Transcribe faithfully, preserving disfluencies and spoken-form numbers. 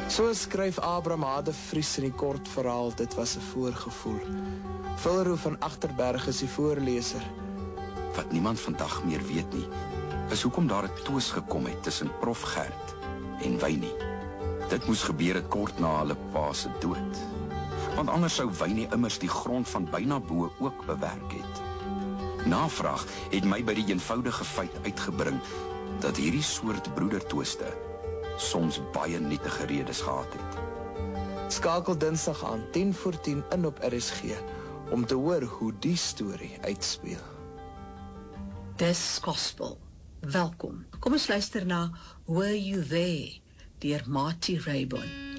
So skryf Abraham Hadevries in die kort verhaal, dit was 'n voorgevoel. Villerhoef van Agterberg is die voorleser. Wat niemand vandag meer weet nie, is hoekom daar 'n toos gekom het tussen Prof Gert en Wynie. Dit moes gebeur het kort na hulle pa se dood. Want anders sou Wynie immers die grond van byna bo ook bewerk het. Navraag het my by die eenvoudige feit uitgebring dat hierdie soort broedertwiste soms baie nietige redes gehad het. Skakel Dinsdag aan tien voor tien in op R S G om te hoor hoe die storie uitspeel. Dis gospel. Welkom. Kom ons luister na Were You There deur Marty Rayburn.